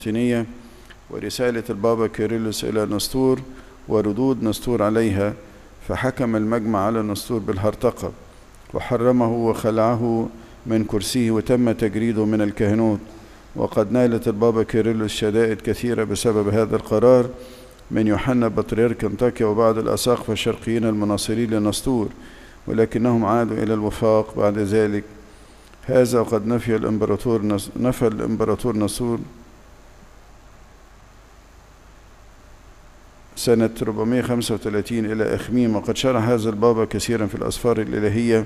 القسطنطينية ورسالة البابا كيرلس إلى نسطور وردود نسطور عليها، فحكم المجمع على نسطور بالهرطقة وحرمه وخلعه من كرسيه وتم تجريده من الكهنوت. وقد نالت البابا كيرلس شدائد كثيرة بسبب هذا القرار من يوحنا بطريرك انطاكيا وبعض الأساقفة الشرقيين المناصرين لنسطور، ولكنهم عادوا إلى الوفاق بعد ذلك. هذا وقد نفى الإمبراطور نسطور سنة 435 إلى إخميم. وقد شرح هذا البابا كثيرا في الأسفار الإلهية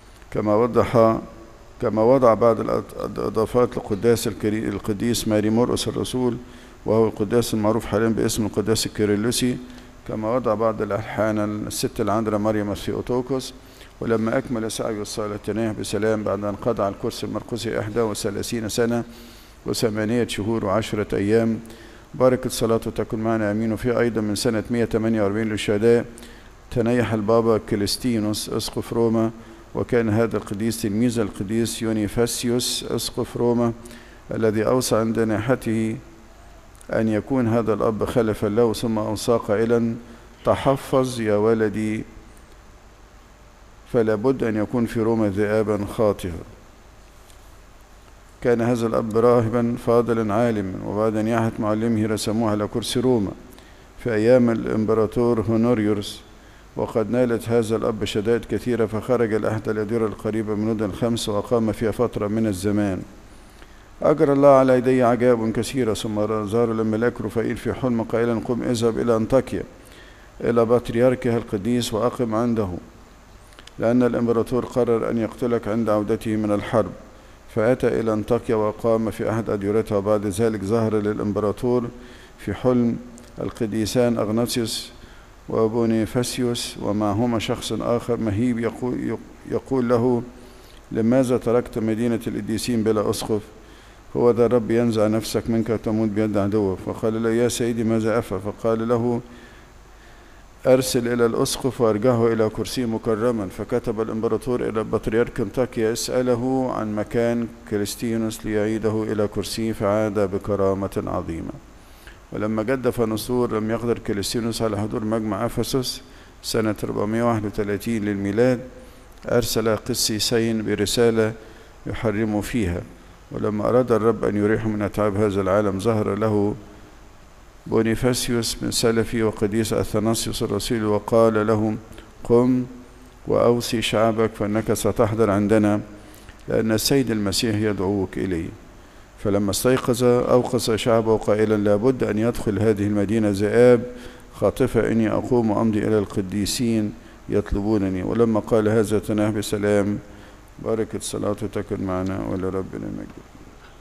كما وضع بعض الإضافات لقداس القديس ماري مرقس الرسول، وهو القداس المعروف حاليا باسم القداس الكيرلسي، كما وضع بعض الألحان الست العذراء مريم الثيوتوكوس. ولما أكمل سعيه الصالتانيه بسلام بعد أن قضى على الكرسي المرقسي 31 سنة و8 شهور و10 أيام، بركة صلاته تكن معنا أمين. وفي أيضا من سنة 148 للشهداء تنيح البابا كليستينوس أسقف روما، وكان هذا القديس تلميذ القديس يونيفاسيوس أسقف روما، الذي أوصى عند نياحته أن يكون هذا الأب خلفا له، ثم أوصى قائلا: تحفظ يا ولدي، فلا بد أن يكون في روما ذئابا خاطئا. كان هذا الأب راهبا فاضلا عالما، وبعد نياحة معلمه رسموه على كرسي روما في أيام الإمبراطور هونوريوس. وقد نالت هذا الأب شدائد كثيرة، فخرج لأحد الأديرة القريبة من مدن 5 وأقام فيها فترة من الزمان. أجرى الله على يديه عجائب كثيرة. ثم زار الملاك رفائيل في حلم قائلا: قم اذهب إلى أنطاكيا إلى بطريركها القديس وأقم عنده، لأن الإمبراطور قرر أن يقتلك عند عودته من الحرب. فأتى إلى أنطاكيا وقام في أحد أديرتها. وبعد ذلك ظهر للإمبراطور في حلم القديسان أغناطيوس وبونيفاسيوس، ومعهما شخص آخر مهيب يقول له: لماذا تركت مدينة القديسين بلا أسقف؟ هو ذا الرب ينزع نفسك منك وتموت بيد عدوك. فقال له: يا سيدي ماذا أفعل؟ فقال له: أرسل إلى الأسقف وأرجعه إلى كرسي مكرما. فكتب الإمبراطور إلى بطريرك انطاكيا يسأله عن مكان كريستينوس ليعيده إلى كرسيه، فعاد بكرامة عظيمة. ولما جدف نسطور لم يقدر كريستينوس على حضور مجمع أفسس سنة 431 للميلاد، أرسل قسيسين برسالة يحرموا فيها. ولما أراد الرب أن يريحه من أتعاب هذا العالم، ظهر له بونيفاسيوس من سلفي وقديس أثناسيوس الرسول، وقال لهم: قم وأوصي شعبك، فإنك ستحضر عندنا، لأن السيد المسيح يدعوك إليه. فلما استيقظ أوقظ شعبه قائلا: لابد أن يدخل هذه المدينة ذئاب خاطفة، إني أقوم وأمضي إلى القديسين يطلبونني. ولما قال هذا تناه بسلام. بركة صلاته تكن معنا ولربنا المجد.